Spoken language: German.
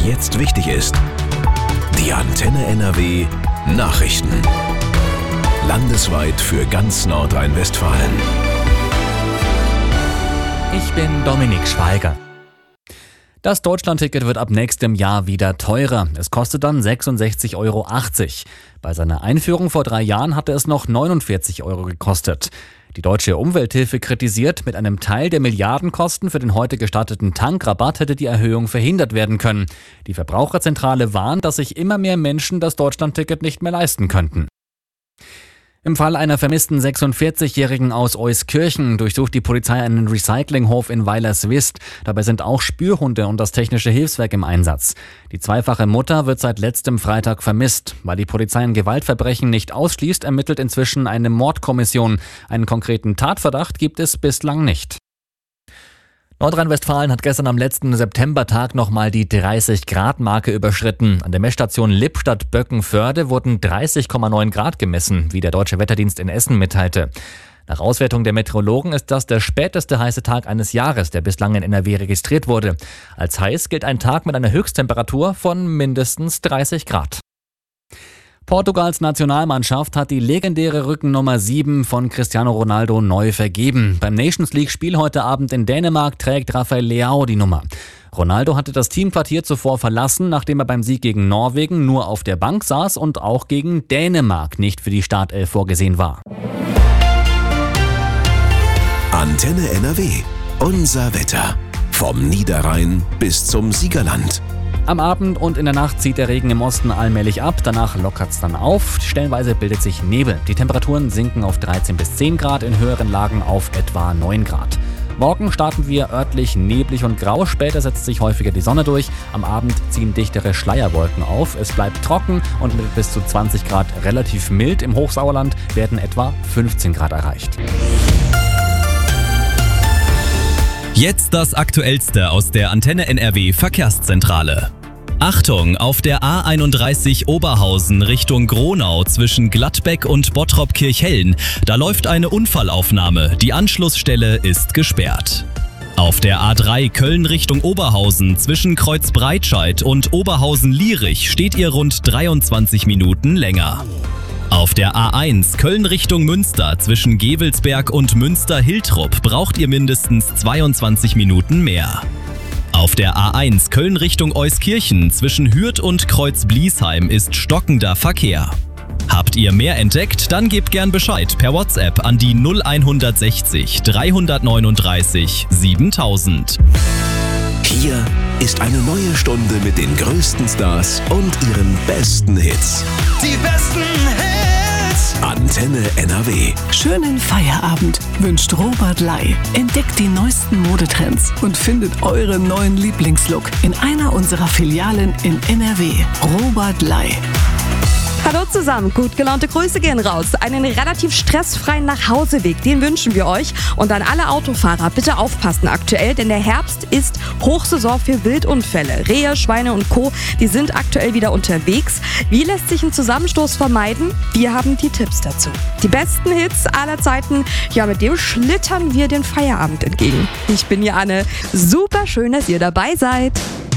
jetzt wichtig ist. Die Antenne NRW Nachrichten. Landesweit für ganz Nordrhein-Westfalen. Ich bin Dominik Schweiger. Das Deutschlandticket wird ab nächstem Jahr wieder teurer. Es kostet dann 66,80 Euro. Bei seiner Einführung vor 3 Jahren hatte es noch 49 Euro gekostet. Die Deutsche Umwelthilfe kritisiert, mit einem Teil der Milliardenkosten für den heute gestarteten Tankrabatt hätte die Erhöhung verhindert werden können. Die Verbraucherzentrale warnt, dass sich immer mehr Menschen das Deutschlandticket nicht mehr leisten könnten. Im Fall einer vermissten 46-Jährigen aus Euskirchen durchsucht die Polizei einen Recyclinghof in Weilerswist. Dabei sind auch Spürhunde und das Technische Hilfswerk im Einsatz. Die zweifache Mutter wird seit letztem Freitag vermisst. Weil die Polizei ein Gewaltverbrechen nicht ausschließt, ermittelt inzwischen eine Mordkommission. Einen konkreten Tatverdacht gibt es bislang nicht. Nordrhein-Westfalen hat gestern am letzten Septembertag nochmal die 30-Grad-Marke überschritten. An der Messstation Lippstadt-Böckenförde wurden 30,9 Grad gemessen, wie der Deutsche Wetterdienst in Essen mitteilte. Nach Auswertung der Meteorologen ist das der späteste heiße Tag eines Jahres, der bislang in NRW registriert wurde. Als heiß gilt ein Tag mit einer Höchsttemperatur von mindestens 30 Grad. Portugals Nationalmannschaft hat die legendäre Rückennummer 7 von Cristiano Ronaldo neu vergeben. Beim Nations League-Spiel heute Abend in Dänemark trägt Rafael Leao die Nummer. Ronaldo hatte das Teamquartier zuvor verlassen, nachdem er beim Sieg gegen Norwegen nur auf der Bank saß und auch gegen Dänemark nicht für die Startelf vorgesehen war. Antenne NRW. Unser Wetter. Vom Niederrhein bis zum Siegerland. Am Abend und in der Nacht zieht der Regen im Osten allmählich ab, danach lockert es dann auf. Stellenweise bildet sich Nebel. Die Temperaturen sinken auf 13 bis 10 Grad, in höheren Lagen auf etwa 9 Grad. Morgen starten wir örtlich neblig und grau, später setzt sich häufiger die Sonne durch. Am Abend ziehen dichtere Schleierwolken auf. Es bleibt trocken und mit bis zu 20 Grad relativ mild. Im Hochsauerland werden etwa 15 Grad erreicht. Jetzt das Aktuellste aus der Antenne NRW Verkehrszentrale. Achtung, auf der A31 Oberhausen Richtung Gronau zwischen Gladbeck und Bottrop-Kirchhellen. Da läuft eine Unfallaufnahme. Die Anschlussstelle ist gesperrt. Auf der A3 Köln Richtung Oberhausen zwischen Kreuzbreitscheid und Oberhausen-Lierich steht ihr rund 23 Minuten länger. Auf der A1 Köln Richtung Münster zwischen Gevelsberg und Münster-Hiltrup braucht ihr mindestens 22 Minuten mehr. Auf der A1 Köln Richtung Euskirchen zwischen Hürth und Kreuz-Bliesheim ist stockender Verkehr. Habt ihr mehr entdeckt? Dann gebt gern Bescheid per WhatsApp an die 0160 339 7000. Hier ist eine neue Stunde mit den größten Stars und ihren besten Hits. Die besten Hits! Antenne NRW. Schönen Feierabend wünscht Robert Ley. Entdeckt die neuesten Modetrends und findet euren neuen Lieblingslook in einer unserer Filialen in NRW. Robert Ley. Hallo zusammen, gut gelaunte Grüße gehen raus. Einen relativ stressfreien Nachhauseweg, den wünschen wir euch. Und an alle Autofahrer, bitte aufpassen aktuell, denn der Herbst ist Hochsaison für Wildunfälle. Rehe, Schweine und Co., die sind aktuell wieder unterwegs. Wie lässt sich ein Zusammenstoß vermeiden? Wir haben die Tipps dazu. Die besten Hits aller Zeiten, ja, mit dem schlittern wir den Feierabend entgegen. Ich bin Anne, super schön, dass ihr dabei seid.